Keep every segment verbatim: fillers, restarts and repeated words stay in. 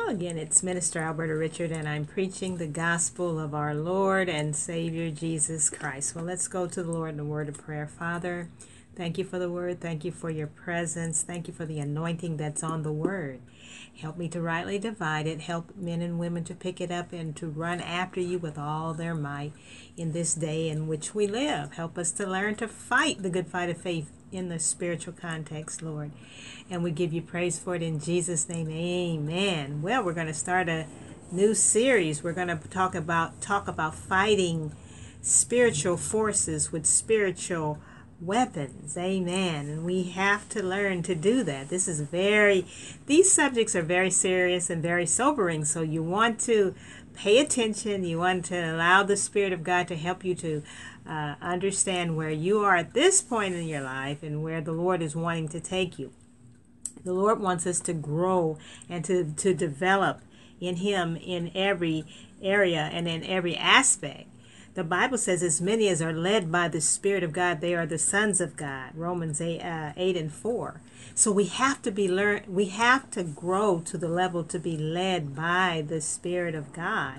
Well, again, it's Minister Alberta Richard, and I'm preaching the gospel of our Lord and Savior Jesus Christ. Well, let's go to the Lord in a word of prayer. Father, thank you for the word. Thank you for your presence. Thank you for the anointing that's on the word. Help me to rightly divide it. Help men and women to pick it up and to run after you with all their might in this day in which we live. Help us to learn to fight the good fight of faith in the spiritual context, Lord. And we give you praise for it in Jesus' name. Amen. Well, we're going to start a new series. We're going to talk about talk about fighting spiritual forces with spiritual weapons. Amen. And we have to learn to do that. This is very, these subjects are very serious and very sobering. So you want to pay attention. You want to allow the Spirit of God to help you to uh, understand where you are at this point in your life and where the Lord is wanting to take you. The Lord wants us to grow and to, to develop in Him in every area and in every aspect. The Bible says, as many as are led by the Spirit of God, they are the sons of God. Romans eight, uh, eight and four. So we have to be learn. We have to grow to the level to be led by the Spirit of God.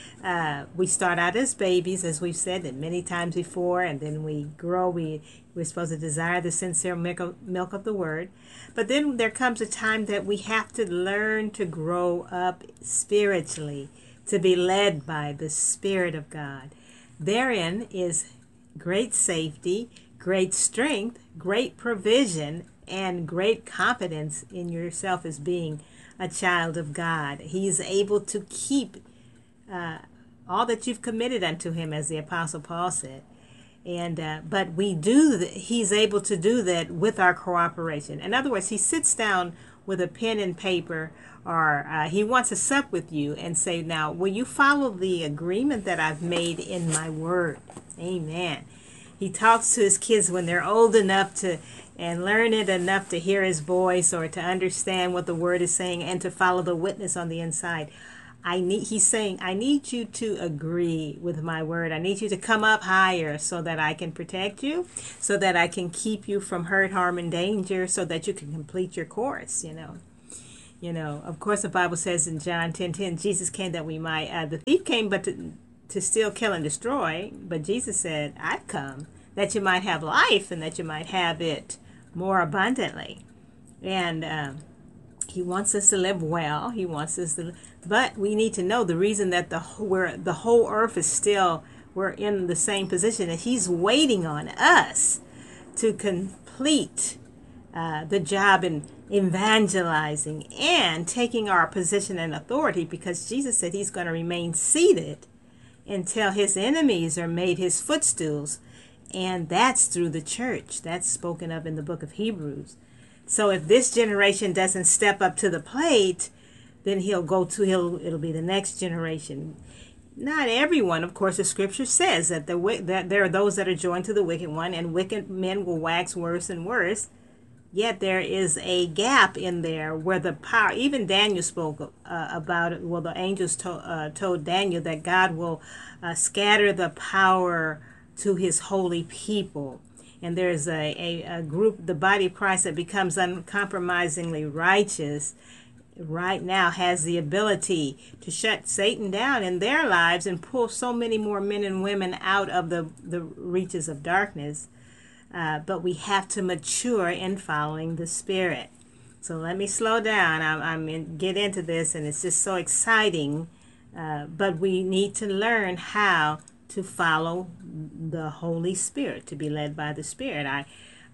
Uh, we start out as babies, as we've said it many times before, and then we grow. We we're supposed to desire the sincere milk of, milk of the Word. But then there comes a time that we have to learn to grow up spiritually, to be led by the Spirit of God. Therein is great safety, great strength, great provision, and great confidence in yourself as being a child of God. He is able to keep uh, all that you've committed unto Him, as the Apostle Paul said. And uh, but we do. Th- he's able to do that with our cooperation. In other words, He sits down with a pen and paper, or uh, He wants to sup with you and say, now, will you follow the agreement that I've made in my word? Amen. He talks to His kids when they're old enough to and learn it enough to hear His voice or to understand what the word is saying and to follow the witness on the inside. I need, he's saying, I need you to agree with my word. I need you to come up higher so that I can protect you, so that I can keep you from hurt, harm, and danger, so that you can complete your course, you know. You know, of course, the Bible says in John ten ten, Jesus came that we might, uh, the thief came but to, to steal, kill, and destroy. But Jesus said, I've come that you might have life and that you might have it more abundantly. And um, He wants us to live well. He wants us to, but we need to know the reason that the we're, the whole earth is still, we're in the same position, and He's waiting on us to complete uh, the job in evangelizing and taking our position and authority, because Jesus said He's going to remain seated until His enemies are made His footstools, and that's through the church. That's spoken of in the book of Hebrews. So if this generation doesn't step up to the plate, then he'll go to, he'll, it'll be the next generation. Not everyone, of course, the scripture says that, the that there are those that are joined to the wicked one, and wicked men will wax worse and worse. Yet there is a gap in there where the power, even Daniel spoke uh, about it. Well, the angels to, uh, told Daniel that God will uh, scatter the power to His holy people. And there's a, a, a group, the body of Christ, that becomes uncompromisingly righteous right now, has the ability to shut Satan down in their lives and pull so many more men and women out of the, the reaches of darkness. Uh, but we have to mature in following the Spirit. So let me slow down. I'm, I'm in, get into this, and it's just so exciting. Uh, but we need to learn how to follow the Holy Spirit, to be led by the Spirit. I,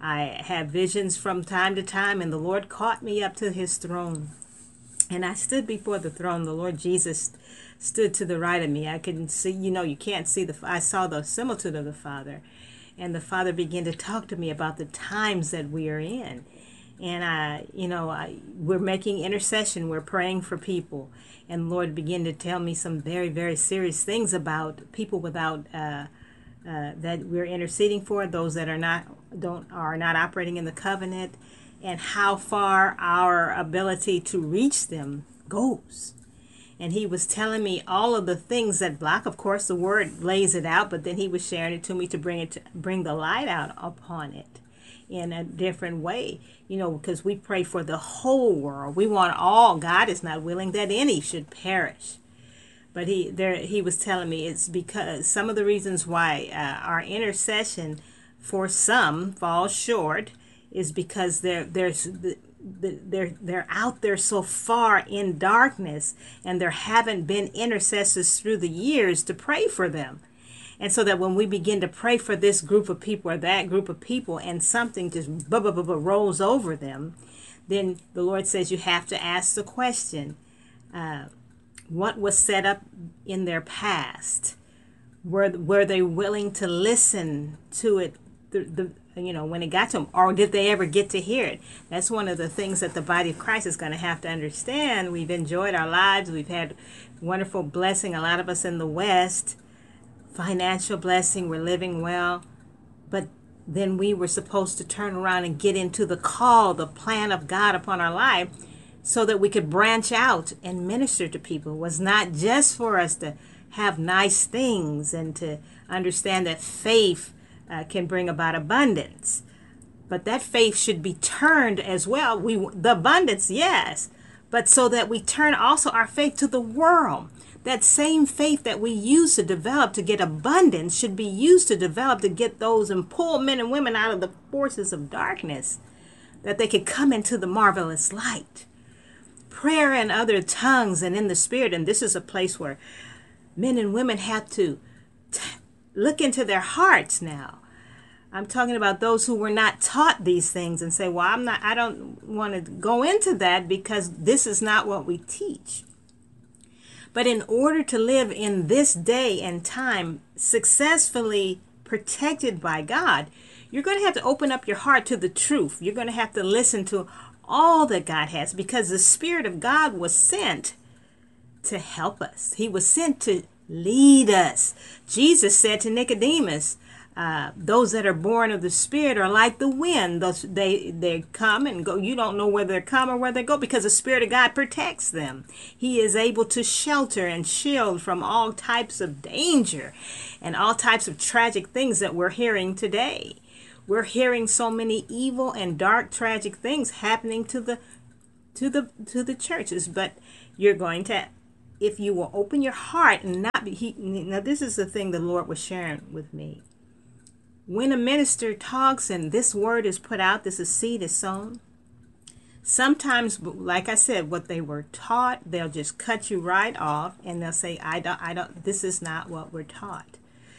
I have visions from time to time, and the Lord caught me up to His throne. And I stood before the throne. The Lord Jesus stood to the right of me. I couldn't see, you know, you can't see the, I saw the similitude of the Father. And the Father began to talk to me about the times that we are in. And I, you know, I, we're making intercession. We're praying for people. And the Lord began to tell me some very, very serious things about people without, uh, uh, that we're interceding for, those that are not, don't, are not operating in the covenant, and how far our ability to reach them goes. And He was telling me all of the things that block. Of course, the Word lays it out, but then He was sharing it to me to bring it to, bring the light out upon it. in a different way, you know, because we pray for the whole world. We want all. God is not willing that any should perish. But he there he was telling me it's because some of the reasons why uh, our intercession for some falls short is because there there's the, the, they're they're out there so far in darkness, and there haven't been intercessors through the years to pray for them. And so that when we begin to pray for this group of people or that group of people, and something just blah, blah, blah, blah, rolls over them, then the Lord says you have to ask the question, uh, what was set up in their past? Were were they willing to listen to it, the, the you know, when it got to them, or did they ever get to hear it? That's one of the things that the body of Christ is going to have to understand. We've enjoyed our lives. We've had wonderful blessing, a lot of us in the West, financial blessing, we're living well. But then we were supposed to turn around and get into the call, the plan of God upon our life, so that we could branch out and minister to people. It was not just for us to have nice things and to understand that faith uh, can bring about abundance. But that faith should be turned as well. We the abundance, yes, but so that we turn also our faith to the world. That same faith that we use to develop to get abundance should be used to develop to get those and pull men and women out of the forces of darkness, that they could come into the marvelous light. Prayer in other tongues and in the Spirit, and this is a place where men and women have to t- look into their hearts now. I'm talking about those who were not taught these things and say, well, I'm not, I don't want to go into that because this is not what we teach. But in order to live in this day and time successfully protected by God, you're going to have to open up your heart to the truth. You're going to have to listen to all that God has, because the Spirit of God was sent to help us. He was sent to lead us. Jesus said to Nicodemus, Uh, those that are born of the Spirit are like the wind. Those, they they come and go. You don't know whether they come or where they go, because the Spirit of God protects them. He is able to shelter and shield from all types of danger and all types of tragic things that we're hearing today. We're hearing so many evil and dark, tragic things happening to the to the to the churches. But you're going to, if you will open your heart and not be. He, now, this is the thing the Lord was sharing with me. When a minister talks and this word is put out, this is seed is sown. Sometimes, like I said, what they were taught, they'll just cut you right off and they'll say, I don't, I don't, this is not what we're taught.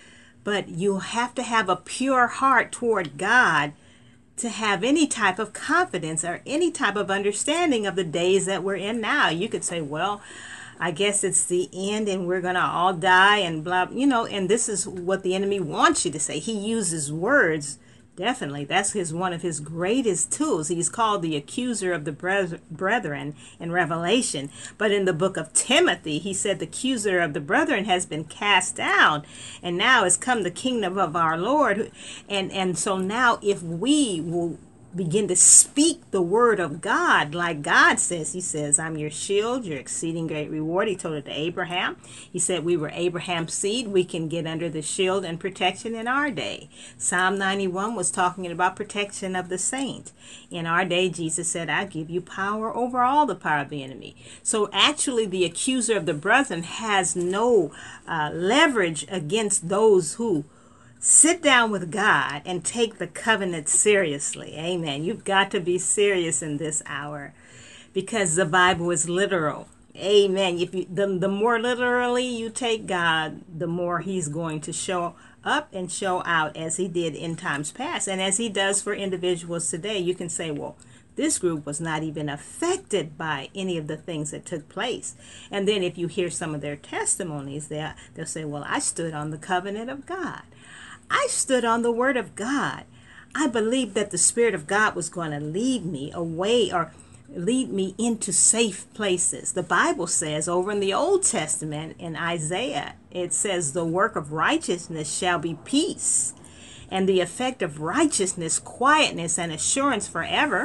But you have to have a pure heart toward God to have any type of confidence or any type of understanding of the days that we're in now. You could say, well, I guess it's the end and we're going to all die and blah, you know, and this is what the enemy wants you to say. He uses words. Definitely. That's his one of his greatest tools. He's called the accuser of the brethren in Revelation. But in the book of Timothy, he said the accuser of the brethren has been cast down, and now has come the kingdom of our Lord. And, and so now if we will begin to speak the word of God like God says. He says, I'm your shield, your exceeding great reward. He told it to Abraham. He said we were Abraham's seed. We can get under the shield and protection in our day. Psalm ninety-one was talking about protection of the saint. In our day, Jesus said, I give you power over all the power of the enemy. So actually, the accuser of the brethren has no uh, leverage against those who sit down with God and take the covenant seriously. Amen. You've got to be serious in this hour, because the Bible is literal. Amen. If you, the, the more literally you take God, the more he's going to show up and show out, as he did in times past and as he does for individuals today. You can say, well, this group was not even affected by any of the things that took place. And then if you hear some of their testimonies, they'll, they'll say, well, I stood on the covenant of God. I stood on the word of God. I believed that the Spirit of God was going to lead me away or lead me into safe places. The Bible says over in the Old Testament in Isaiah, it says the work of righteousness shall be peace, and the effect of righteousness, quietness, and assurance forever.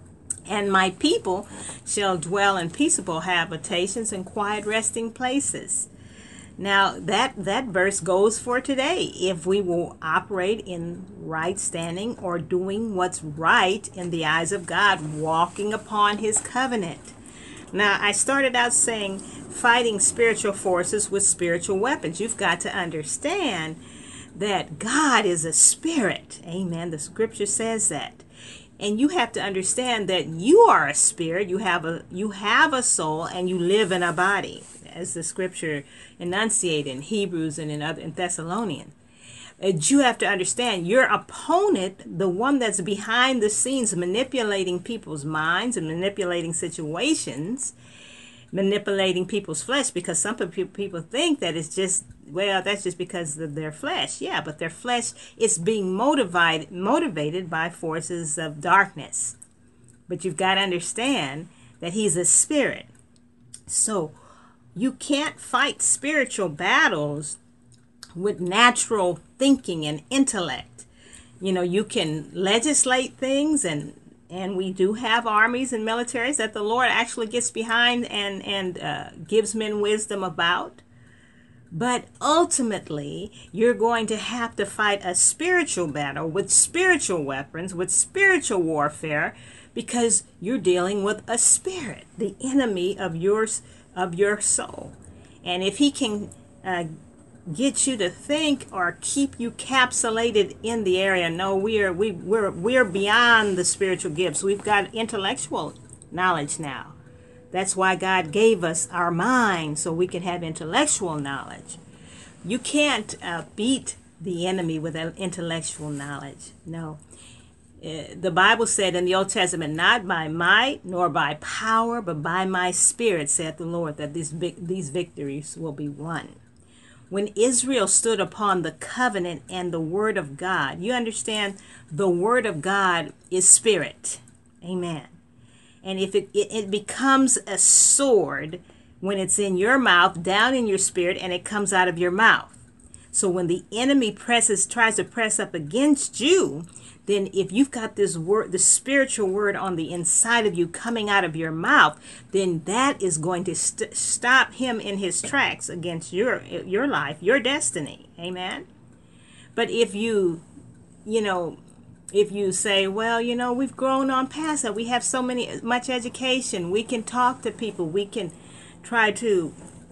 And my people shall dwell in peaceable habitations and quiet resting places. Now, that, that verse goes for today. If we will operate in right standing or doing what's right in the eyes of God, walking upon his covenant. Now, I started out saying fighting spiritual forces with spiritual weapons. You've got to understand that God is a spirit. Amen. The scripture says that. And you have to understand that you are a spirit, you have a you have a soul, and you live in a body, as the scripture enunciate in Hebrews and in other in Thessalonians. And you have to understand your opponent, the one that's behind the scenes manipulating people's minds and manipulating situations, manipulating people's flesh, because some people people think that it's just, well, that's just because of their flesh. Yeah, but their flesh is being motivated motivated by forces of darkness. But you've got to understand that he's a spirit. So you can't fight spiritual battles with natural thinking and intellect. You know, you can legislate things, and and we do have armies and militaries that the Lord actually gets behind and, and uh, gives men wisdom about. But ultimately, you're going to have to fight a spiritual battle with spiritual weapons, with spiritual warfare, because you're dealing with a spirit, the enemy of yours, of your soul. And if he can uh, get you to think or keep you capsulated in the area, no, we are we we're we're beyond the spiritual gifts. We've got intellectual knowledge now. That's why God gave us our mind, so we can have intellectual knowledge. You can't uh, beat the enemy with intellectual knowledge. No. Uh, the Bible said in the Old Testament, not by might nor by power, but by my spirit, saith the Lord, that these, these victories will be won. When Israel stood upon the covenant and the word of God, you understand the word of God is spirit. Amen. And if it, it, it becomes a sword when it's in your mouth, down in your spirit, and it comes out of your mouth. So when the enemy presses, tries to press up against you, then if you've got this word, the spiritual word on the inside of you coming out of your mouth, then that is going to st- stop him in his tracks against your your life, your destiny. Amen. But if you, you know, if you say, well, you know, we've grown on past that, we have so many much education, we can talk to people, we can try to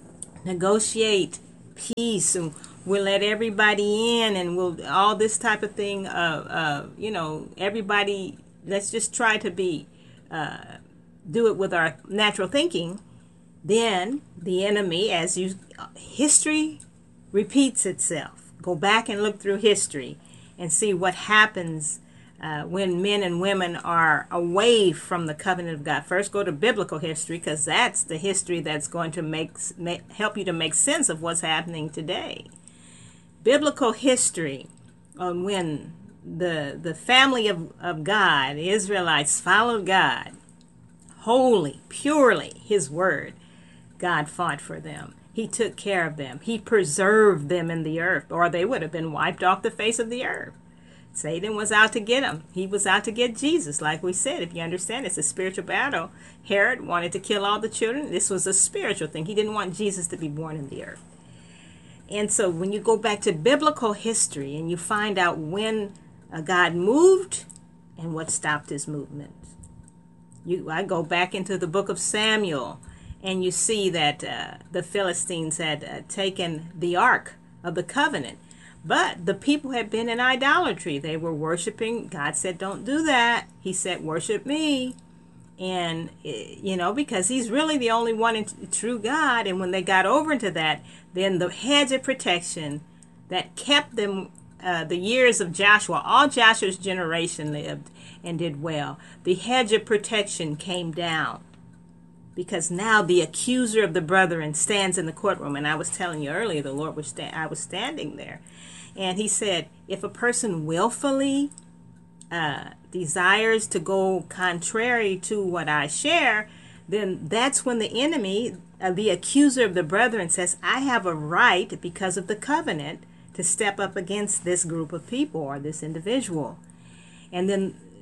negotiate peace, and we'll let everybody in, and we'll all this type of thing. Uh, uh, you know, everybody. Let's just try to be uh, do it with our natural thinking. Then the enemy, as you, history repeats itself. Go back and look through history and see what happens uh, when men and women are away from the covenant of God. First, go to biblical history, because that's the history that's going to make, make help you to make sense of what's happening today. Biblical history on when the the family of, of God, the Israelites, followed God wholly, purely, his word. God fought for them. He took care of them. He preserved them in the earth, or they would have been wiped off the face of the earth. Satan was out to get them. He was out to get Jesus, like we said. If you understand, it's a spiritual battle. Herod wanted to kill all the children. This was a spiritual thing. He didn't want Jesus to be born in the earth. And so when you go back to biblical history and you find out when uh, God moved and what stopped his movement. You, I go back into the book of Samuel, and you see that uh, the Philistines had uh, taken the Ark of the Covenant. But the people had been in idolatry. They were worshiping. God said, don't do that. He said, worship me. And, you know, because he's really the only one in true God. And when they got over into that, then the hedge of protection that kept them uh, the years of Joshua, all Joshua's generation lived and did well. The hedge of protection came down, because now the accuser of the brethren stands in the courtroom. And I was telling you earlier, the Lord was sta- I was standing there. And he said, if a person willfully uh, desires to go contrary to what I share, then that's when the enemy, uh, the accuser of the brethren, says, I have a right, because of the covenant, to step up against this group of people or this individual. And then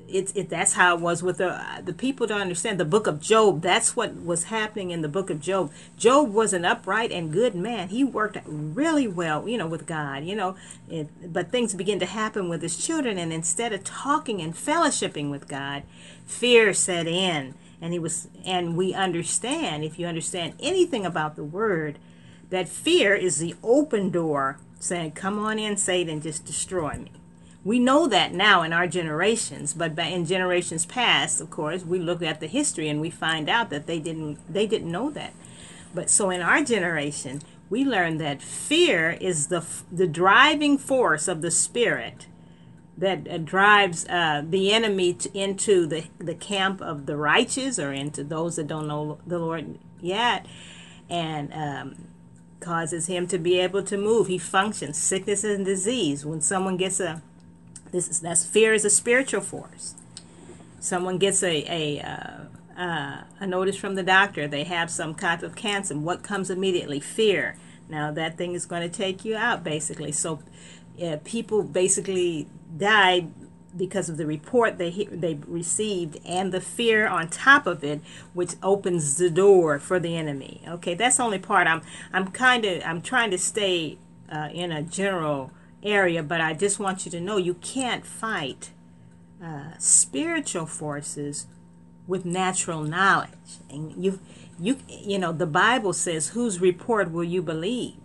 It, it that's how it was with the the people to understand the book of Job. That's what was happening in the book of Job. Job was an upright and good man. He worked really well, you know, with God, you know. It, but things began to happen with his children, and instead of talking and fellowshipping with God, fear set in, and he was. And we understand, if you understand anything about the word, that fear is the open door saying, "Come on in, Satan, just destroy me." We know that now in our generations, but in generations past, of course, we look at the history and we find out that they didn't they didn't know that. But so in our generation, we learn that fear is the the driving force of the spirit that uh, drives uh, the enemy to, into the the camp of the righteous, or into those that don't know the Lord yet, and um, causes him to be able to move. He functions sickness and disease. When someone gets a This is that's fear is a spiritual force. Someone gets a a uh, uh, a notice from the doctor. They have some type of cancer. What comes immediately? Fear. Now that thing is going to take you out, basically. So uh, people basically died because of the report they they received and the fear on top of it, which opens the door for the enemy. Okay, that's the only part. I'm I'm kind of I'm trying to stay uh, in a general area, but I just want you to know you can't fight uh, spiritual forces with natural knowledge. And you, you, you know, the Bible says, "Whose report will you believe?"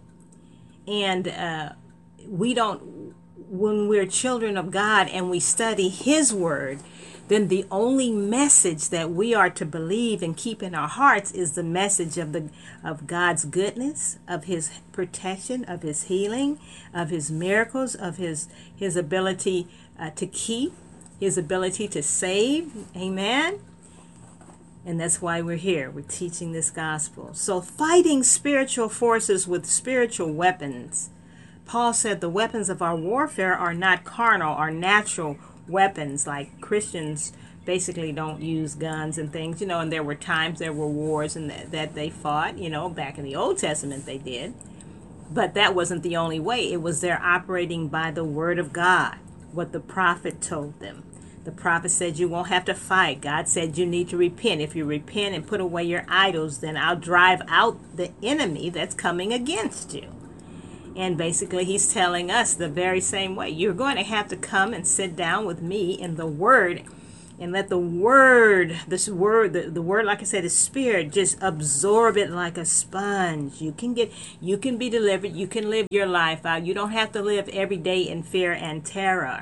And uh, we don't. When we're children of God and we study His Word, then the only message that we are to believe and keep in our hearts is the message of the of God's goodness, of His protection, of His healing, of His miracles, of His His ability uh, to keep, His ability to save. Amen. And that's why we're here. We're teaching this gospel. So fighting spiritual forces with spiritual weapons. Paul said the weapons of our warfare are not carnal, are natural weapons. Like Christians basically don't use guns and things, you know, and there were times there were wars and that, that they fought, you know, back in the Old Testament they did. But that wasn't the only way. It was their operating by the word of God, what the prophet told them. The prophet said you won't have to fight. God said you need to repent. If you repent and put away your idols, then I'll drive out the enemy that's coming against you. And basically he's telling us the very same way. You're going to have to come and sit down with me in the word and let the word, this word, the, the word, like I said, is spirit, just absorb it like a sponge. You can get, you can be delivered. You can live your life out. You don't have to live every day in fear and terror.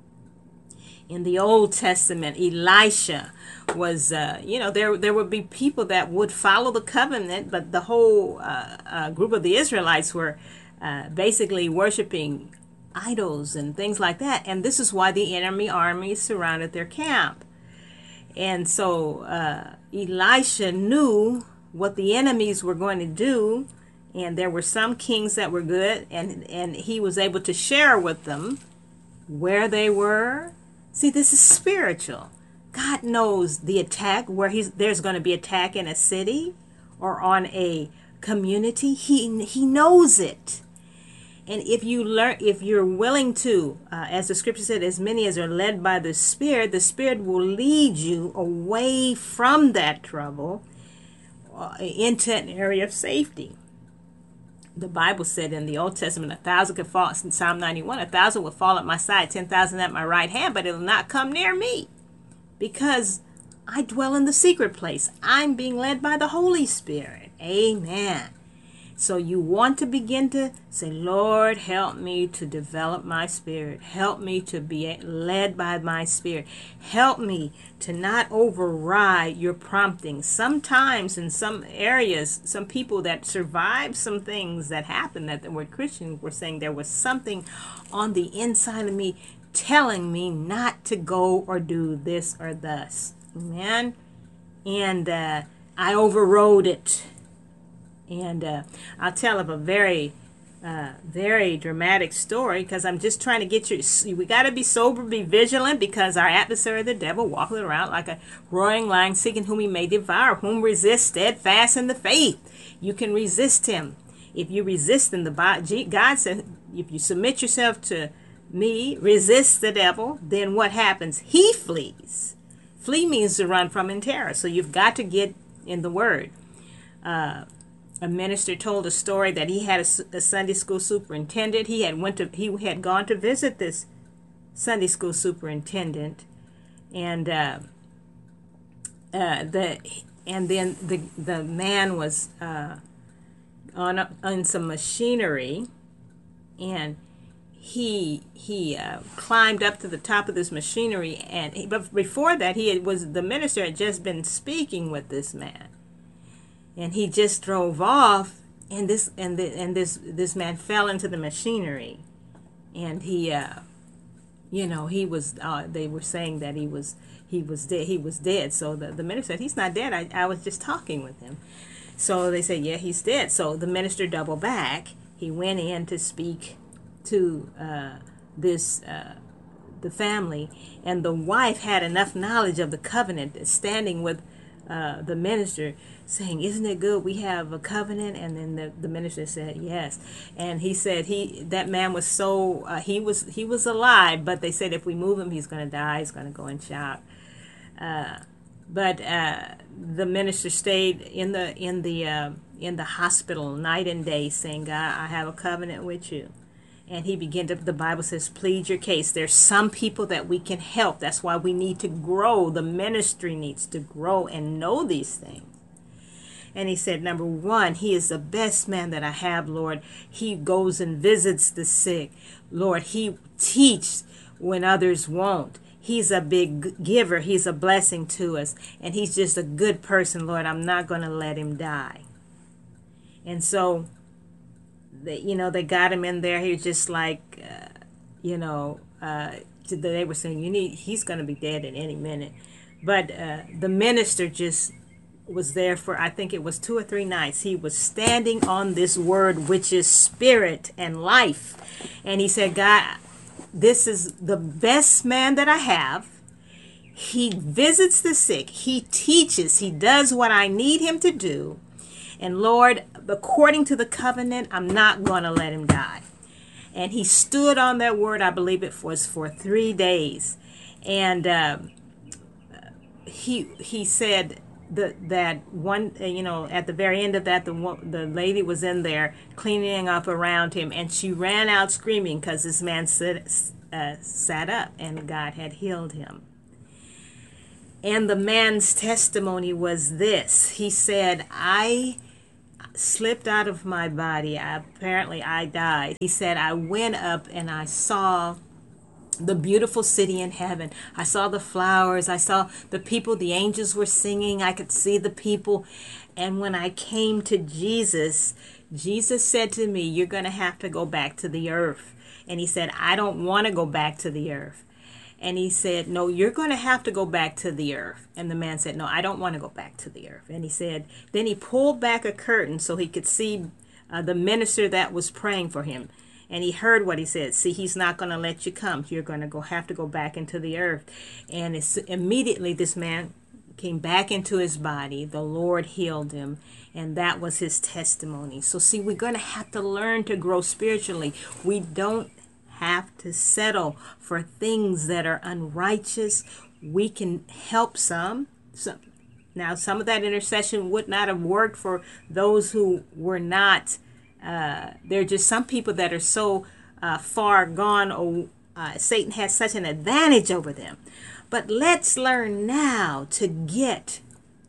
In the Old Testament, Elisha was, uh, you know, there there would be people that would follow the covenant, but the whole uh, uh, group of the Israelites were Uh, basically worshiping idols and things like that. And this is why the enemy army surrounded their camp. And so uh, Elisha knew what the enemies were going to do. And there were some kings that were good. And, and he was able to share with them where they were. See, this is spiritual. God knows the attack, where he's, there's going to be attack in a city or on a community. He, he knows it. And if you learn, if you're willing to, uh, as the scripture said, as many as are led by the Spirit, the Spirit will lead you away from that trouble uh, into an area of safety. The Bible said in the Old Testament, a thousand could fall, in Psalm ninety-one, a thousand will fall at my side, ten thousand at my right hand, but it will not come near me, because I dwell in the secret place. I'm being led by the Holy Spirit. Amen. So you want to begin to say, Lord, help me to develop my spirit. Help me to be led by my spirit. Help me to not override your prompting. Sometimes in some areas, some people that survived some things that happened that were Christians were saying there was something on the inside of me telling me not to go or do this or thus. Amen. And uh, I overrode it. And uh, I'll tell of a very, uh, very dramatic story, because I'm just trying to get you. We got to be sober, be vigilant, because our adversary, the devil, walking around like a roaring lion, seeking whom he may devour. Whom resist steadfast in the faith. You can resist him. If you resist him, the God said, if you submit yourself to me, resist the devil, then what happens? He flees. Flee means to run from in terror. So you've got to get in the word. Uh, a minister told a story that he had a, a Sunday school superintendent. He had went to he had gone to visit this Sunday school superintendent, and uh, uh, the and then the the man was uh, on on some machinery, and he he uh, climbed up to the top of this machinery, and he, but before that he had, was the minister had just been speaking with this man, and he just drove off, and this and the, and this this man fell into the machinery, and he uh, you know he was uh, they were saying that he was he was dead he was dead. So the the minister said, he's not dead. I I was just talking with him. So they said, yeah, he's dead. So the minister doubled back. He went in to speak to uh, this uh, the family, and the wife had enough knowledge of the covenant, standing with uh, the minister, saying, isn't it good we have a covenant? And then the, the minister said yes, and he said he that man was so uh, he was he was alive, but they said if we move him, he's going to die, he's going to go in shock. Uh, but uh, the minister stayed in the in the uh, in the hospital night and day, saying, God, I have a covenant with you. And he began to, the Bible says, plead your case. There's some people that we can help. That's why we need to grow. The ministry needs to grow and know these things. And he said, number one, he is the best man that I have, Lord. He goes and visits the sick. Lord, he teaches when others won't. He's a big giver. He's a blessing to us. And he's just a good person, Lord. I'm not going to let him die. And so, They, you know, they got him in there. He was just like, uh, you know, uh, they were saying, you need, he's going to be dead in any minute. But uh, the minister just was there for, I think it was two or three nights. He was standing on this word, which is spirit and life. And he said, God, this is the best man that I have. He visits the sick. He teaches. He does what I need him to do. And Lord, according to the covenant, I'm not going to let him die. And he stood on that word. I believe it was for three days. And uh, he he said that, that one, you know, at the very end of that, the, the lady was in there cleaning up around him. And she ran out screaming because this man sit, uh, sat up and God had healed him. And the man's testimony was this. He said, I slipped out of my body. I, apparently I died. He said, I went up and I saw the beautiful city in heaven. I saw the flowers. I saw the people. The angels were singing. I could see the people. And when I came to Jesus, Jesus said to me, you're going to have to go back to the earth. And he said, I don't want to go back to the earth. And he said, no, you're going to have to go back to the earth. And the man said, no, I don't want to go back to the earth. And he said, then he pulled back a curtain so he could see uh, the minister that was praying for him. And he heard what he said. See, he's not going to let you come. You're going to go have to go back into the earth. And it's, immediately this man came back into his body. The Lord healed him. And that was his testimony. So see, we're going to have to learn to grow spiritually. We don't have to settle for things that are unrighteous. We can help some. some. Now, some of that intercession would not have worked for those who were not. Uh, there are just some people that are so uh, far gone, or uh, Satan has such an advantage over them. But let's learn now to get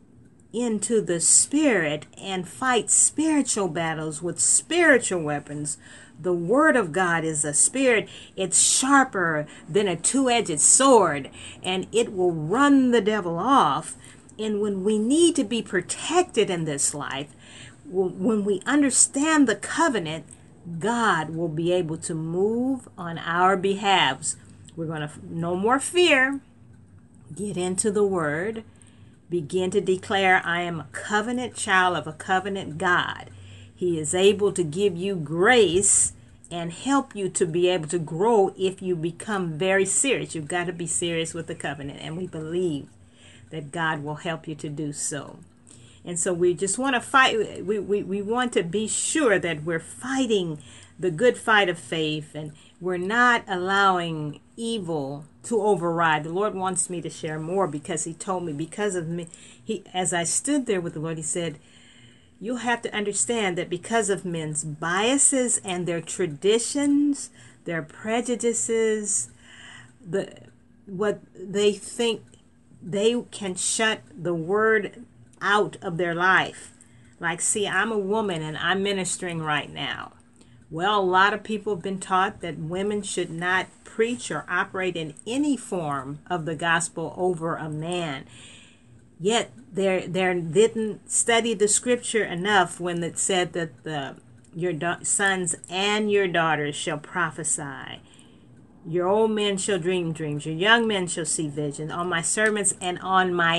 into the spirit and fight spiritual battles with spiritual weapons. The word of God is a spirit. It's sharper than a two-edged sword, and it will run the devil off. And when we need to be protected in this life, when we understand the covenant, God will be able to move on our behalves. We're going to, no more fear. Get into the word. Begin to declare, I am a covenant child of a covenant God. He is able to give you grace and help you to be able to grow if you become very serious. You've got to be serious with the covenant, and we believe that God will help you to do so. And so we just want to fight. We, we, we want to be sure that we're fighting the good fight of faith, and we're not allowing evil to override. The Lord wants me to share more because he told me, because of me, he, as I stood there with the Lord, he said, you'll have to understand that because of men's biases and their traditions, their prejudices, the what they think they can shut the word out of their life. Like, see, I'm a woman and I'm ministering right now. Well, a lot of people have been taught that women should not preach or operate in any form of the gospel over a man. Yet they they didn't study the scripture enough when it said that the your da- sons and your daughters shall prophesy. Your old men shall dream dreams. Your young men shall see visions. On my servants and on my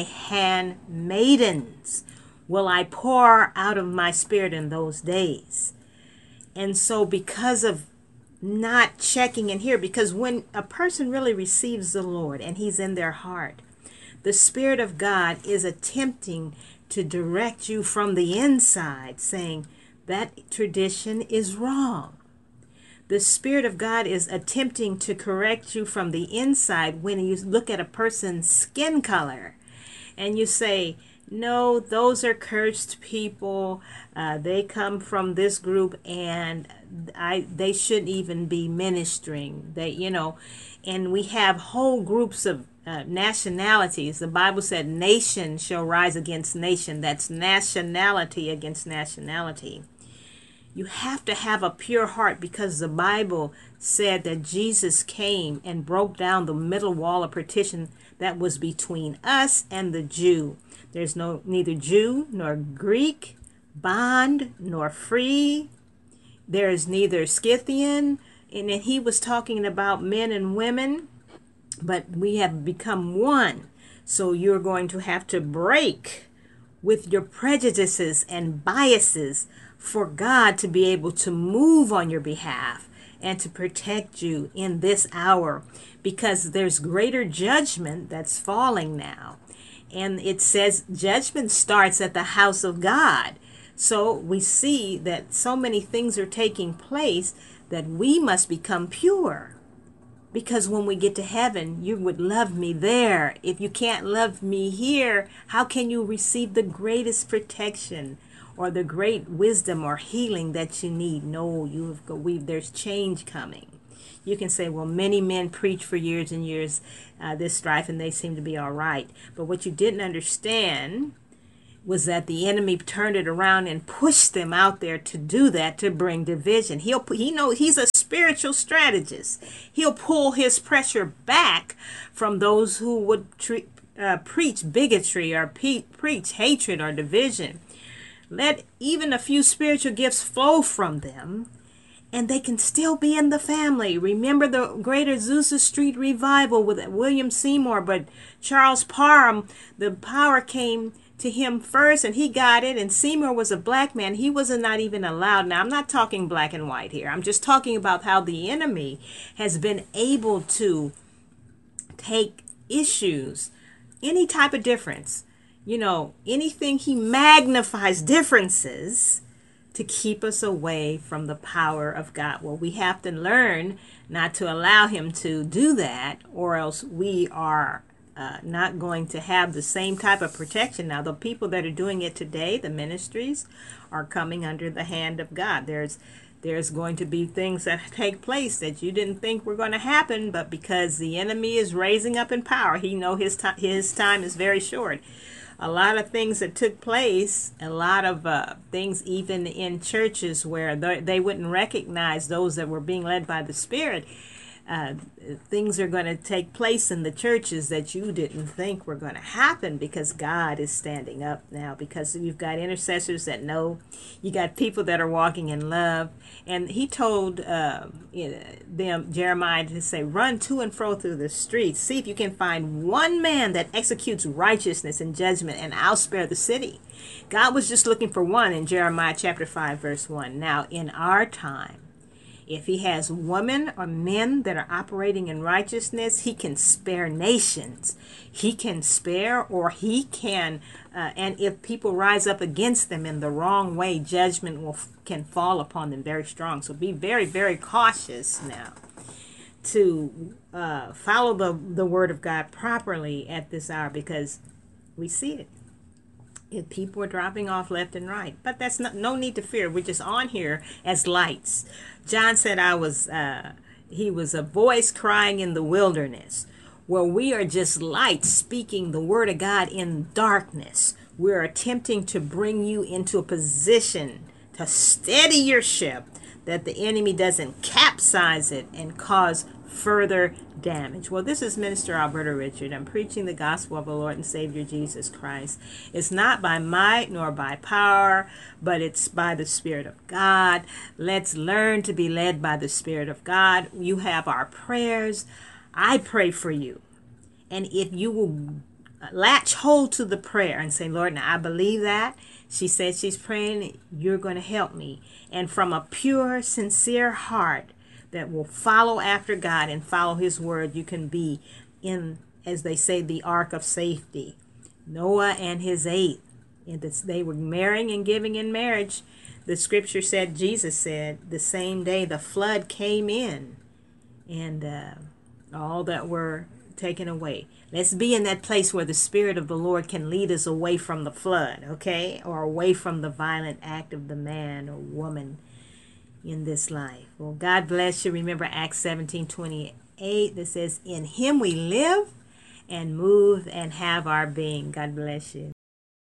handmaidens will I pour out of my spirit in those days. And so because of not checking in here, because when a person really receives the Lord and he's in their heart, the Spirit of God is attempting to direct you from the inside, saying that tradition is wrong. The Spirit of God is attempting to correct you from the inside when you look at a person's skin color and you say, no, those are cursed people. Uh, they come from this group, and I they shouldn't even be ministering. They, you know, and we have whole groups of uh, nationalities. The Bible said, "Nation shall rise against nation." That's nationality against nationality. You have to have a pure heart, because the Bible said that Jesus came and broke down the middle wall of partition that was between us and the Jew. There's no neither Jew nor Greek, bond nor free. There is neither Scythian, and then he was talking about men and women, but we have become one. So you're going to have to break with your prejudices and biases for God to be able to move on your behalf and to protect you in this hour, because there's greater judgment that's falling now. And it says judgment starts at the house of God. So we see that so many things are taking place that we must become pure. Because when we get to heaven, you would love me there. If you can't love me here, how can you receive the greatest protection or the great wisdom or healing that you need? No, you have go, we, there's change coming. You can say, well, many men preach for years and years uh, this strife, and they seem to be all right. But what you didn't understand was that the enemy turned it around and pushed them out there to do that, to bring division. He'll he know he's a spiritual strategist. He'll pull his pressure back from those who would tre- uh, preach bigotry or pe- preach hatred or division. Let even a few spiritual gifts flow from them, and they can still be in the family. Remember the Great Azusa Street revival with William Seymour, but Charles Parham, the power came to him first, and he got it. And Seymour was a black man. He was not even allowed. Now, I'm not talking black and white here. I'm just talking about how the enemy has been able to take issues, any type of difference, you know, anything. He magnifies differences to keep us away from the power of God. Well, we have to learn not to allow him to do that, or else we are uh, not going to have the same type of protection. Now, the people that are doing it today, the ministries, are coming under the hand of God. There's there's going to be things that take place that you didn't think were going to happen, but because the enemy is raising up in power, he know his time his time is very short. A lot of things that took place, a lot of uh, things even in churches where they wouldn't recognize those that were being led by the Spirit. Uh, things are going to take place in the churches that you didn't think were going to happen, because God is standing up now, because you've got intercessors that know, you got people that are walking in love. And he told uh, them, Jeremiah, to say, run to and fro through the streets. See if you can find one man that executes righteousness and judgment, and I'll spare the city. God was just looking for one in Jeremiah chapter five, verse one. Now, in our time, If he has women or men that are operating in righteousness, he can spare nations. He can spare, or he can, uh, and if people rise up against them in the wrong way, judgment will can fall upon them very strong. So be very, very cautious now to uh, follow the, the word of God properly at this hour, because we see it. If people are dropping off left and right. But that's not, no need to fear. We're just on here as lights. John said I was, uh, he was a voice crying in the wilderness. Well, we are just lights speaking the word of God in darkness. We're attempting to bring you into a position to steady your ship, that the enemy doesn't capsize it and cause further damage. Well, this is Minister Alberta Richard. I'm preaching the gospel of the Lord and Savior Jesus Christ. It's not by might nor by power, but it's by the Spirit of God. Let's learn to be led by the Spirit of God. You have our prayers. I pray for you. And if you will latch hold to the prayer and say, Lord, now I believe that. She said she's praying, you're going to help me. And from a pure, sincere heart that will follow after God and follow his word, you can be in, as they say, the ark of safety. Noah and his eight, and they were marrying and giving in marriage. The scripture said, Jesus said, the same day the flood came in, and uh, all that were taken away. Let's be in that place where the Spirit of the Lord can lead us away from the flood, okay? Or away from the violent act of the man or woman in this life. Well, God bless you. Remember Acts seventeen twenty-eight that says, in him we live and move and have our being. God bless you.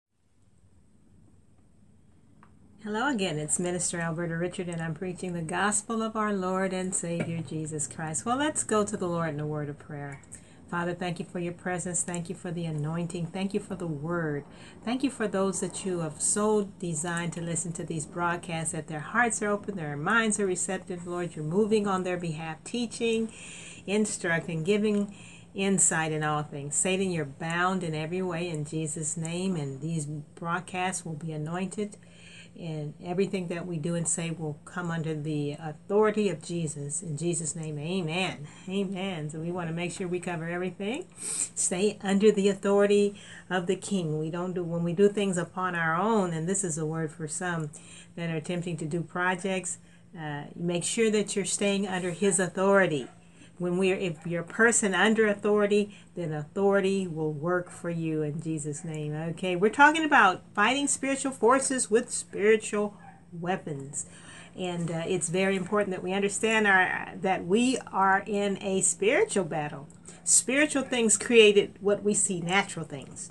Hello again, it's Minister Alberta Richard, and I'm preaching the gospel of our Lord and Savior Jesus Christ. Well, let's go to the Lord in a word of prayer. Father, thank you for your presence. Thank you for the anointing. Thank you for the word. Thank you for those that you have so designed to listen to these broadcasts, that their hearts are open, their minds are receptive. Lord, you're moving on their behalf, teaching, instructing, giving insight in all things. Satan, you're bound in every way in Jesus' name, and these broadcasts will be anointed. And everything that we do and say will come under the authority of Jesus. In Jesus' name, amen. Amen. So we want to make sure we cover everything. Stay under the authority of the King. We don't do, when we do things upon our own, and this is a word for some that are attempting to do projects, uh, make sure that you're staying under his authority. When we're, if you're a person under authority, then authority will work for you in Jesus' name. Okay, we're talking about fighting spiritual forces with spiritual weapons. And uh, it's very important that we understand our, that we are in a spiritual battle. Spiritual things created what we see, natural things.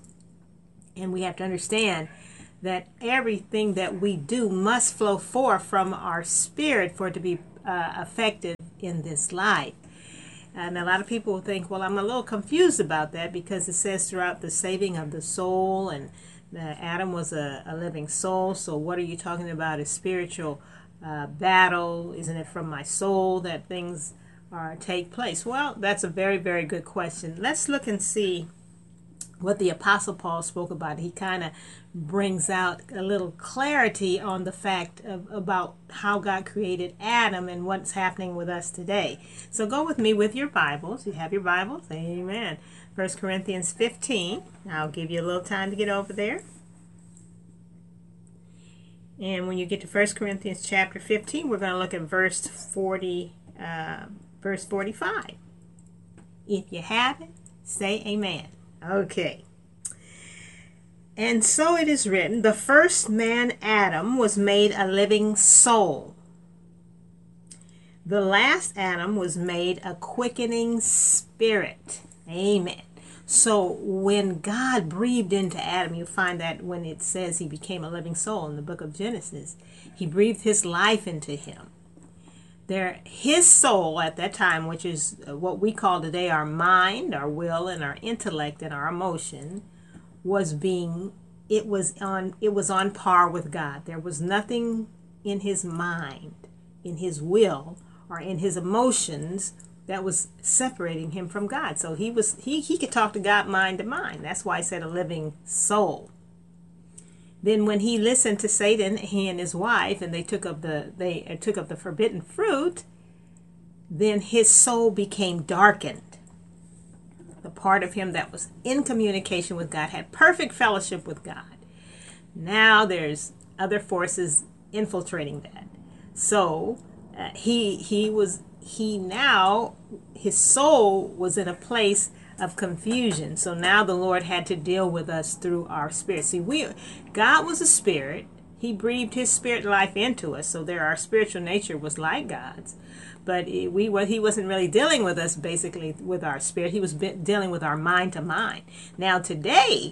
And we have to understand that everything that we do must flow forth from our spirit for it to be uh, effective in this life. And a lot of people will think, well, I'm a little confused about that, because it says throughout the saving of the soul, and uh, Adam was a, a living soul. So what are you talking about? A spiritual uh, battle? Isn't it from my soul that things are take place? Well, that's a very, very good question. Let's look and see what the Apostle Paul spoke about. He kind of brings out a little clarity on the fact of about how God created Adam and what's happening with us today. So go with me with your Bibles. You have your Bibles? Amen. First Corinthians fifteen. I'll give you a little time to get over there. And when you get to First Corinthians chapter fifteen, we're going to look at verse forty, uh, verse forty-five. If you have it, say amen. Okay. And so it is written, the first man, Adam, was made a living soul. The last Adam was made a quickening spirit. Amen. So when God breathed into Adam, you find that when it says he became a living soul in the book of Genesis, he breathed his life into him. There, his soul at that time, which is what we call today our mind, our will, and our intellect and our emotion, was being, it was on, it was on par with God. There was nothing in his mind, in his will, or in his emotions that was separating him from God. So he was, he, he could talk to God mind to mind. That's why I said a living soul. Then when he listened to Satan, he and his wife, and they took up the they took up the forbidden fruit, then his soul became darkened. The part of him that was in communication with God, had perfect fellowship with God. Now there's other forces infiltrating that. So uh, he he was he now his soul was in a place of confusion. So now the Lord had to deal with us through our spirit. See, we God was a spirit. He breathed his spirit life into us. So there our spiritual nature was like God's. But it, we what he wasn't really dealing with us basically with our spirit. He was be, dealing with our mind to mind. Now today,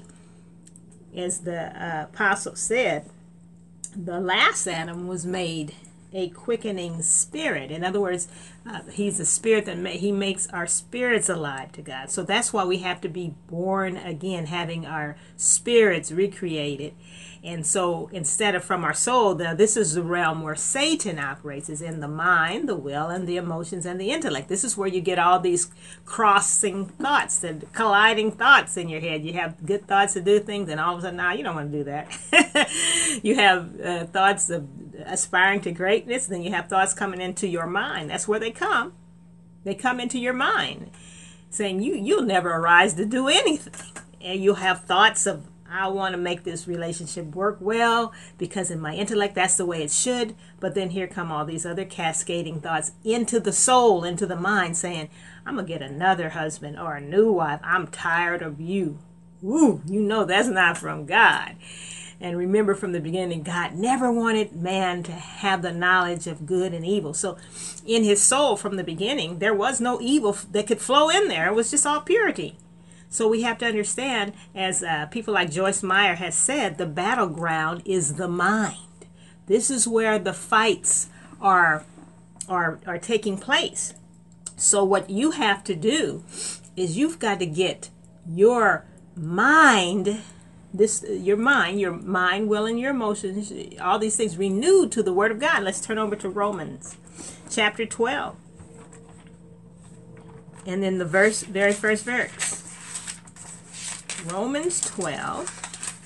as the uh, apostle said, the last Adam was made a quickening spirit. In other words, uh, he's a spirit that ma- he makes our spirits alive to God. So that's why we have to be born again, having our spirits recreated. And so instead of from our soul, now this is the realm where Satan operates, is in the mind, the will, and the emotions, and the intellect. This is where you get all these crossing thoughts and colliding thoughts in your head. You have good thoughts to do things, and all of a sudden, now nah, you don't want to do that. You have uh, thoughts of aspiring to greatness, then you have thoughts coming into your mind. That's where they come. They come into your mind, saying you, you'll never arise to do anything. And you'll have thoughts of, I want to make this relationship work well because in my intellect that's the way it should. But then here come all these other cascading thoughts into the soul, into the mind, saying, I'm going to get another husband or a new wife. I'm tired of you. Woo, you know that's not from God. And remember from the beginning, God never wanted man to have the knowledge of good and evil. So in his soul from the beginning, there was no evil that could flow in there. It was just all purity. So we have to understand, as uh, people like Joyce Meyer has said, the battleground is the mind. This is where the fights are, are, are taking place. So what you have to do is you've got to get your mind, this your mind, your mind, will, and your emotions, all these things renewed to the Word of God. Let's turn over to Romans chapter twelve. And then the verse, very first verse. Romans twelve.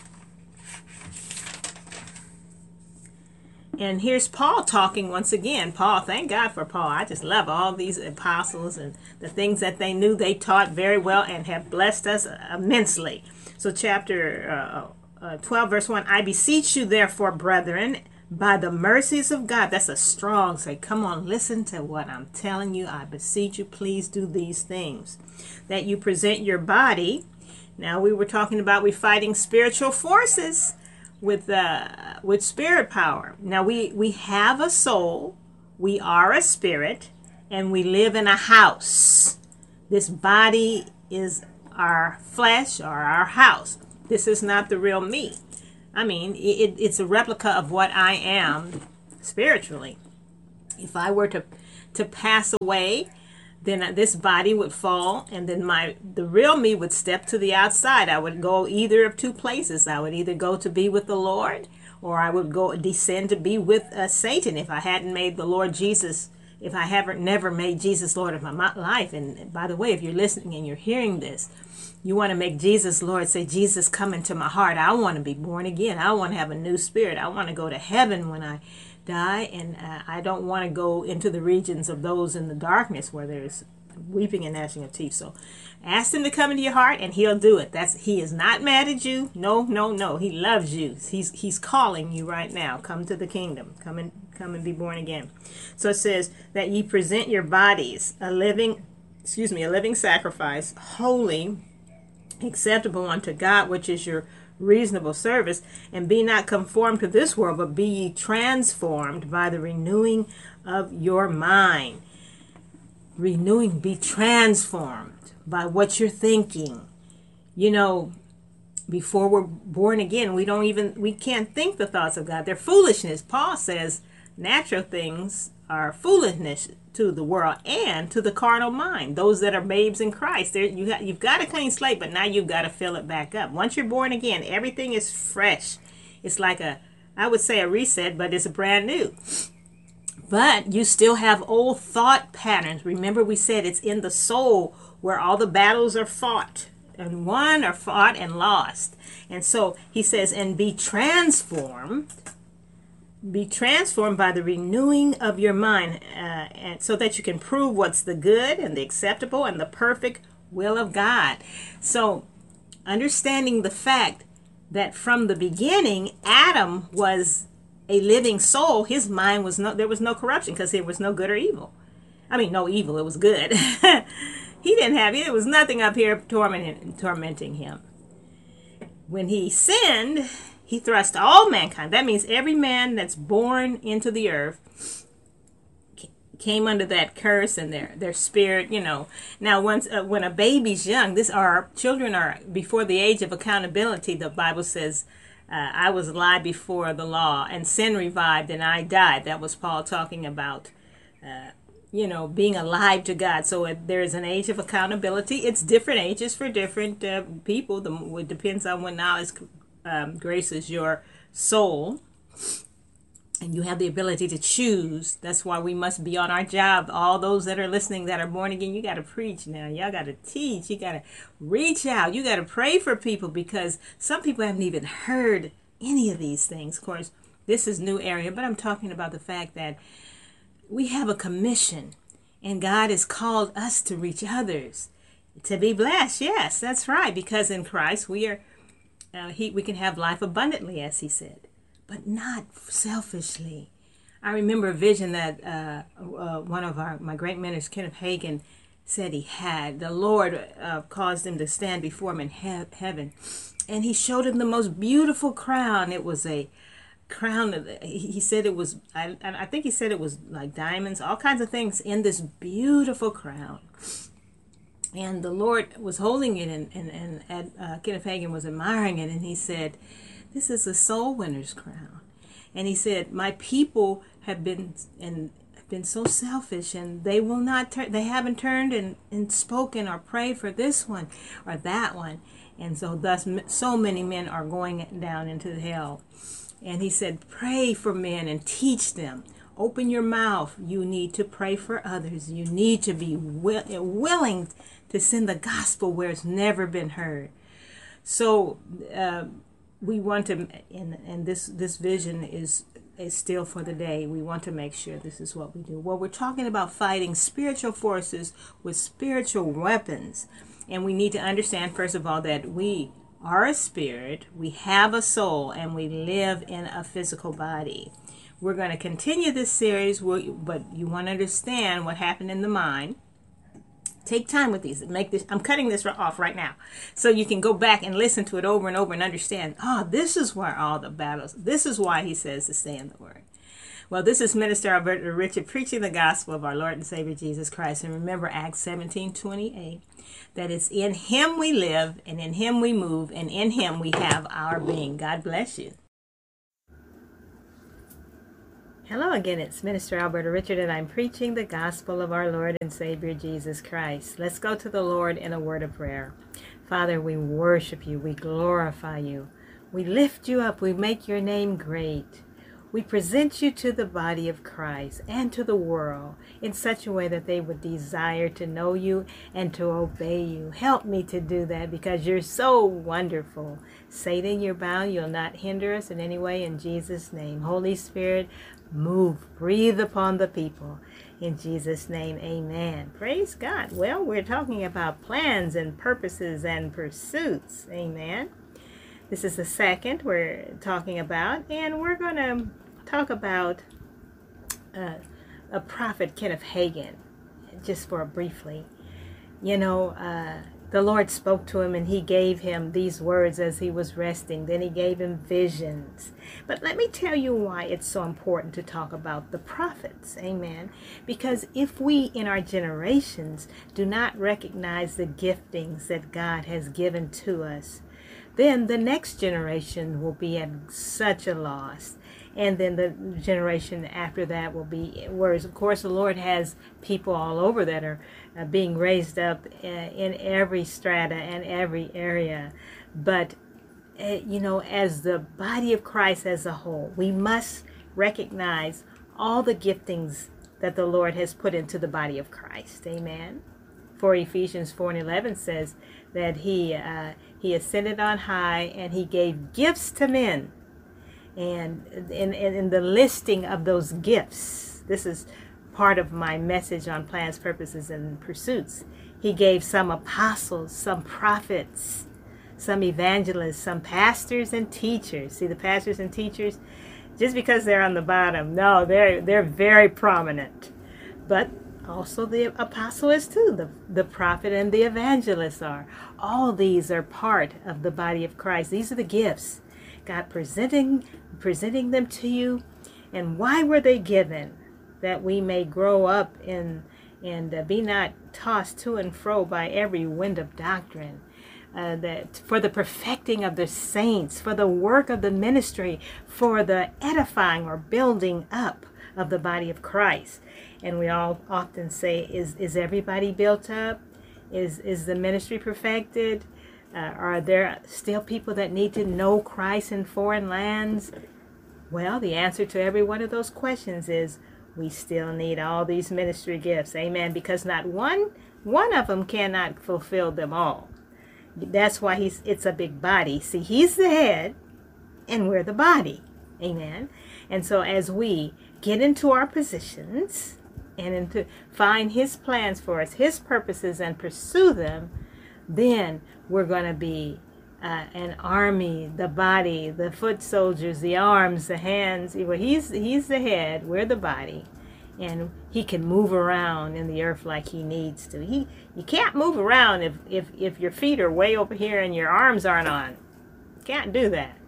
And here's Paul talking once again. Paul, thank God for Paul. I just love all these apostles and the things that they knew. They taught very well and have blessed us immensely. So chapter uh, uh, twelve, verse one, I beseech you therefore, brethren, by the mercies of God. That's a strong say. Come on, listen to what I'm telling you. I beseech you, please do these things. That you present your body. Now we were talking about we fighting spiritual forces with uh, with spirit power. Now we, we have a soul, we are a spirit, and we live in a house. This body is our flesh or our house. This is not the real me. I mean, it, it's a replica of what I am spiritually. If I were to to pass away, then this body would fall, and then my the real me would step to the outside. I would go either of two places. I would either go to be with the Lord, or I would go descend to be with uh, Satan if I hadn't made the Lord Jesus, if I haven't never made Jesus Lord of my life. And by the way, if you're listening and you're hearing this, you want to make Jesus Lord. Say, Jesus, come into my heart. I want to be born again. I want to have a new spirit. I want to go to heaven when I die, and uh, I don't want to go into the regions of those in the darkness where there's weeping and gnashing of teeth. So ask him to come into your heart, and he'll do it. That's he is not mad at you. No, no, no. He loves you. He's he's calling you right now. Come to the kingdom. Come and come and be born again. So it says that ye present your bodies a living, excuse me, a living sacrifice, holy, acceptable unto God, which is your reasonable service. And be not conformed to this world, but be ye transformed by the renewing of your mind. Renewing, be transformed by what you're thinking. You know, before we're born again, we don't even, we can't think the thoughts of God. They're foolishness. Paul says natural things are foolishness to the world and to the carnal mind. Those that are babes in Christ, you got, you've got a clean slate, but now you've got to fill it back up. Once you're born again, everything is fresh. It's like a, I would say a reset, but it's brand new. But you still have old thought patterns. Remember we said it's in the soul where all the battles are fought and won or fought and lost. And so he says, and be transformed be transformed by the renewing of your mind, uh, and so that you can prove what's the good and the acceptable and the perfect will of God. So understanding the fact that from the beginning Adam was a living soul, his mind was no, there was no corruption because there was no good or evil. I mean, no evil, it was good. He didn't have it. There was nothing up here tormenting, tormenting him. When he sinned, he thrust all mankind. That means every man that's born into the earth came under that curse, and their their spirit, you know. Now, once uh, when a baby's young, this our children are before the age of accountability. The Bible says, uh, "I was alive before the law, and sin revived, and I died." That was Paul talking about, uh, you know, being alive to God. So uh, there is an age of accountability. It's different ages for different uh, people. The, it depends on when knowledge um, graces your soul. And you have the ability to choose. That's why we must be on our job. All those that are listening that are born again, you got to preach now. Y'all got to teach. You got to reach out. You got to pray for people, because some people haven't even heard any of these things. Of course, this is new area, but I'm talking about the fact that we have a commission, and God has called us to reach others, to be blessed. Yes, that's right, because in Christ we are, uh, he, we can have life abundantly, as he said, but not selfishly. I remember a vision that uh, uh, one of our my great mentors, Kenneth Hagin, said he had. The Lord uh, caused him to stand before him in he- heaven, and he showed him the most beautiful crown. It was a crown of, he said it was, I, I think he said it was like diamonds, all kinds of things in this beautiful crown. And the Lord was holding it, and, and, and uh, Kenneth Hagin was admiring it, and he said, "This is a soul winner's crown." And he said, "My people have been and have been so selfish, and they will not turn. They haven't turned and, and spoken or prayed for this one or that one, and so thus so many men are going down into hell." And he said, "Pray for men and teach them. Open your mouth. You need to pray for others. You need to be will, willing to send the gospel where it's never been heard." So uh, we want to, and, and this, this vision is, is still for the day. We want to make sure this is what we do. Well, we're talking about fighting spiritual forces with spiritual weapons. And we need to understand, first of all, that we are a spirit, we have a soul, and we live in a physical body. We're going to continue this series, but you want to understand what happened in the mind. Take time with these. Make this. I'm cutting this off right now, so you can go back and listen to it over and over and understand. Oh, this is where all the battles. This is why he says to stay in the Word. Well, this is Minister Alberta Richard preaching the gospel of our Lord and Savior Jesus Christ. And remember Acts seventeen twenty-eight, that it's in Him we live, and in Him we move, and in Him we have our being. God bless you. Hello again, it's Minister Alberta Richard, and I'm preaching the gospel of our Lord and Savior Jesus Christ. Let's go to the Lord in a word of prayer. Father, we worship you, we glorify you, we lift you up, we make your name great. We present you to the body of Christ and to the world in such a way that they would desire to know you and to obey you. Help me to do that, because you're so wonderful. Satan, you're bound. You'll not hinder us in any way, in Jesus' name. Holy Spirit, move, breathe upon the people. In Jesus' name, amen. Praise God. Well, we're talking about plans and purposes and pursuits. Amen. This is the second we're talking about, and we're going to talk about uh, a prophet, Kenneth Hagin, just for briefly. You know, uh, the Lord spoke to him, and he gave him these words as he was resting. Then he gave him visions. But let me tell you why it's so important to talk about the prophets. Amen. Because if we in our generations do not recognize the giftings that God has given to us, then the next generation will be at such a loss. And then the generation after that will be, whereas of course the Lord has people all over that are uh, being raised up uh, in every strata and every area. But, uh, you know, as the body of Christ as a whole, we must recognize all the giftings that the Lord has put into the body of Christ. Amen. For Ephesians four and eleven says that he uh, he ascended on high, and he gave gifts to men. And in, in, in the listing of those gifts, this is part of my message on plans, purposes, and pursuits. He gave some apostles, some prophets, some evangelists, some pastors and teachers. See, the pastors and teachers, just because they're on the bottom, no, they're they're very prominent. But also the apostle is too. The, the prophet and the evangelist are. All these are part of the body of Christ. These are the gifts. God presenting, presenting them to you. And why were they given? That we may grow up in and uh, be not tossed to and fro by every wind of doctrine. Uh, that for the perfecting of the saints, for the work of the ministry, for the edifying or building up of the body of Christ. And we all often say, is is everybody built up? Is is the ministry perfected? Uh, are there still people that need to know Christ in foreign lands? Well, the answer to every one of those questions is we still need all these ministry gifts. Amen. Because not one one of them cannot fulfill them all. That's why he's it's a big body. See, he's the head and we're the body. Amen. And so as we get into our positions and into find his plans for us, his purposes, and pursue them, then we're going to be uh, an army, the body, the foot soldiers, the arms, the hands. Well, he's he's the head, we're the body, and he can move around in the earth like he needs to. He you can't move around if if if your feet are way over here and your arms aren't on. Can't do that.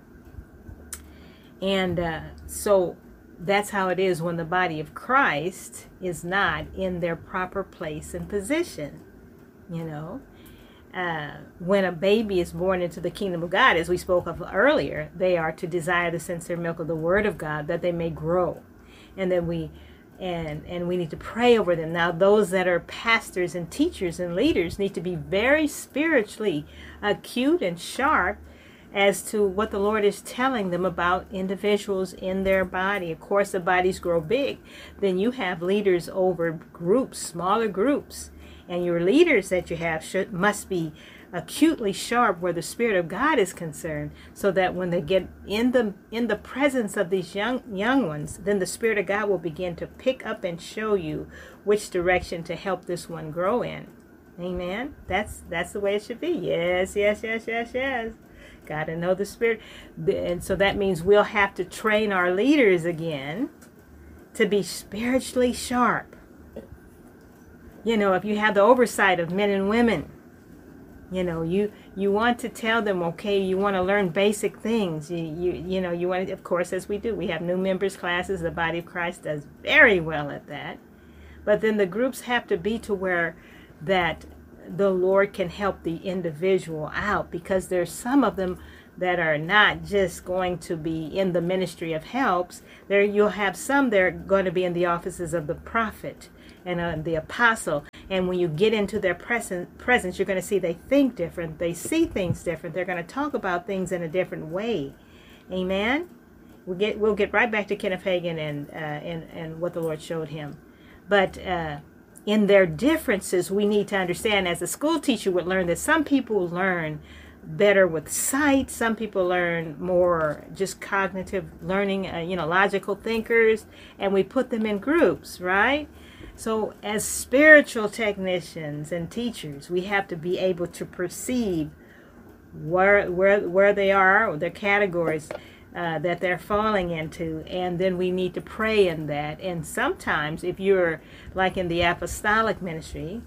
And uh, so that's how it is when the body of Christ is not in their proper place and position. You know, uh, when a baby is born into the kingdom of God, as we spoke of earlier, they are to desire the sincere milk of the word of God, that they may grow. And then we and and we need to pray over them. Now, those that are pastors and teachers and leaders need to be very spiritually acute and sharp as to what the Lord is telling them about individuals in their body. Of course, the bodies grow big. Then you have leaders over groups, smaller groups. And your leaders that you have should must be acutely sharp where the Spirit of God is concerned, so that when they get in the in the presence of these young young ones, then the Spirit of God will begin to pick up and show you which direction to help this one grow in. Amen. That's that's the way it should be. Yes, yes, yes, yes, yes. Got to know the Spirit. And so that means we'll have to train our leaders again to be spiritually sharp. You know, if you have the oversight of men and women, you know, you you want to tell them, okay, you want to learn basic things. You you you know, you want to, of course, as we do, we have new members classes. The body of Christ does very well at that. But then the groups have to be to where that the Lord can help the individual out, because there's some of them that are not just going to be in the ministry of helps. There you'll have some that are going to be in the offices of the prophet and uh, the apostle. And when you get into their presence, presence, you're going to see they think different. They see things different. They're going to talk about things in a different way. Amen. We'll get we'll get right back to Kenneth Hagin and uh, and and what the Lord showed him. But uh, in their differences, we need to understand, as a school teacher would learn, that some people learn better with sight. Some people learn more just cognitive learning, uh, you know, logical thinkers, and we put them in groups, right? So as spiritual technicians and teachers, we have to be able to perceive where where where they are, their categories uh, that they're falling into, and then we need to pray in that. And sometimes, if you're like in the apostolic ministry,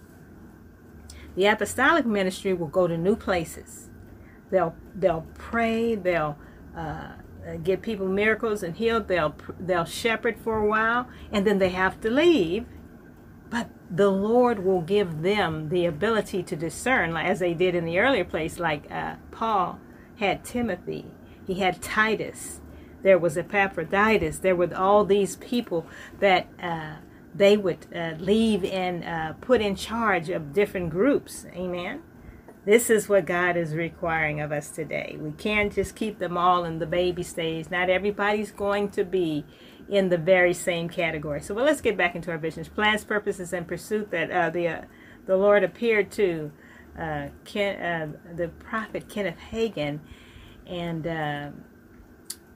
the apostolic ministry will go to new places. They'll they'll pray. They'll uh, give people miracles and heal. They'll they'll shepherd for a while, and then they have to leave. But the Lord will give them the ability to discern, as they did in the earlier place. Like uh, Paul had Timothy, he had Titus. There was Epaphroditus. There were all these people that uh, they would uh, leave and uh, put in charge of different groups. Amen. This is what God is requiring of us today. We can't just keep them all in the baby stage. Not everybody's going to be in the very same category. So, well, let's get back into our visions, plans, purposes, and pursuit that uh, the uh, the Lord appeared to uh, Ken, uh, the prophet Kenneth Hagin, and uh,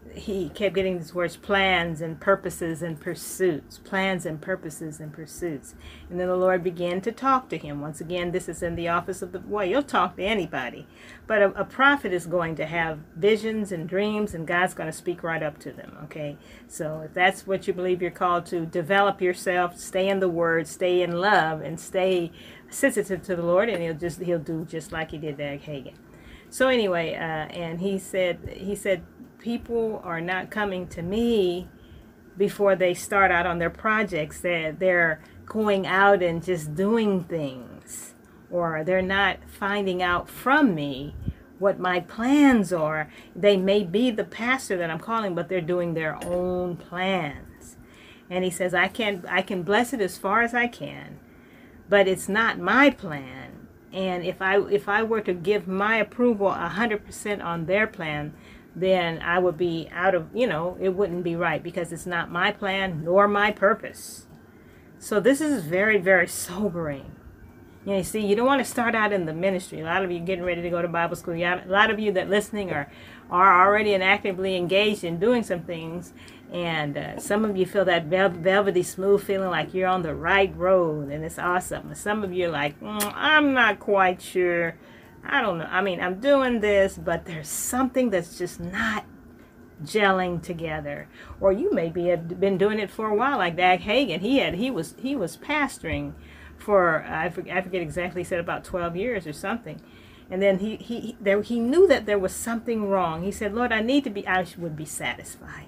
he kept getting these words, plans and purposes and pursuits, plans and purposes and pursuits. And then the Lord began to talk to him. Once again, this is in the office of the boy. You'll talk to anybody. But a, a prophet is going to have visions and dreams, and God's going to speak right up to them, okay? So if that's what you believe you're called to, develop yourself, stay in the Word, stay in love, and stay sensitive to the Lord, and he'll just he'll do just like he did to Hagin. So anyway, uh, and he said, he said, people are not coming to me before they start out on their projects. They're, they're going out and just doing things, or they're not finding out from me what my plans are. They may be the pastor that I'm calling, but they're doing their own plans. And he says, I can, I can bless it as far as I can, but it's not my plan. And if I if I were to give my approval one hundred percent on their plan, then I would be out of, you know, it wouldn't be right, because it's not my plan nor my purpose. So this is very, very sobering. You know, you see, you don't want to start out in the ministry. A lot of you getting ready to go to Bible school. A lot of you that listening are, are already and actively engaged in doing some things. And uh, some of you feel that vel velvety smooth feeling like you're on the right road, and it's awesome. And some of you are like, mm, I'm not quite sure. I don't know. I mean, I'm doing this, but there's something that's just not gelling together. Or you maybe have been doing it for a while, like Dag Hagin. He had he was he was pastoring for I forget, I forget exactly. He said about twelve years or something. And then he he he, there, he knew that there was something wrong. He said, Lord, I need to be. I would be satisfied.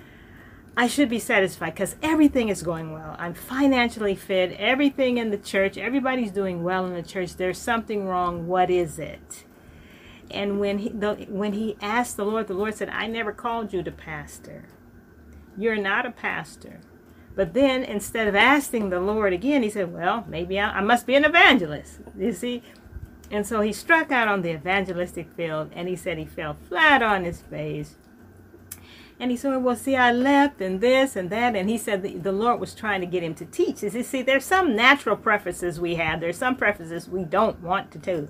I should be satisfied because everything is going well. I'm financially fit. Everything in the church, everybody's doing well in the church. There's something wrong. What is it? And when he the, when he asked the Lord, the Lord said, I never called you to pastor. You're not a pastor. But then instead of asking the Lord again, he said, well, maybe I, I must be an evangelist. You see? And so he struck out on the evangelistic field, and he said he fell flat on his face. And he said, well, see, I left and this and that. And he said the, the Lord was trying to get him to teach. You see, there's some natural preferences we have. There's some preferences we don't want to do.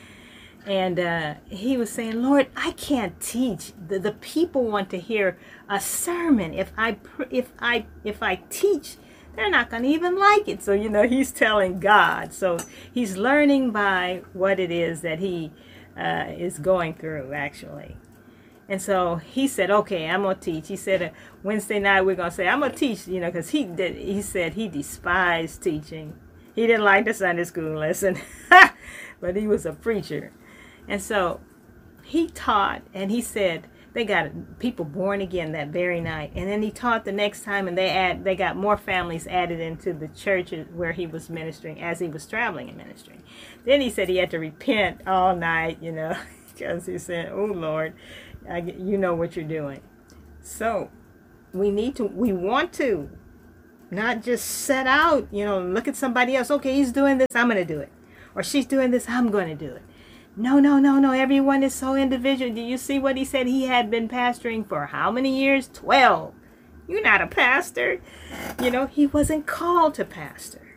And uh, he was saying, Lord, I can't teach. The, the people want to hear a sermon. If I, if I, if I teach, they're not going to even like it. So, you know, he's telling God. So he's learning by what it is that he uh, is going through, actually. And so he said, okay, I'm going to teach. He said, uh, Wednesday night we're going to say, I'm going to teach, you know, because he did. He said he despised teaching. He didn't like the Sunday school lesson, but he was a preacher. And so he taught, and he said they got people born again that very night. And then he taught the next time, and they add, they got more families added into the church where he was ministering as he was traveling and ministering. Then he said he had to repent all night, you know, because he said, oh, Lord, I, you know what you're doing. So we need to, we want to not just set out, you know, look at somebody else. Okay, he's doing this, I'm going to do it. Or she's doing this, I'm going to do it. No, no, no, no. Everyone is so individual. Do you see what he said? He had been pastoring for how many years? twelve. You're not a pastor. You know, he wasn't called to pastor.